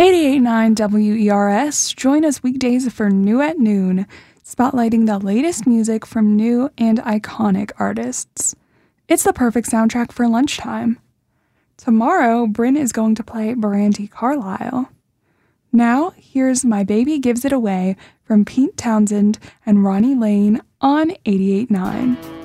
88.9 WERS. Join us weekdays for New at Noon, spotlighting the latest music from new and iconic artists. It's the perfect soundtrack for lunchtime. Tomorrow, Bryn is going to play Brandy Carlisle. Now, here's My Baby Gives It Away from Pete Townsend and Ronnie Lane on 88.9.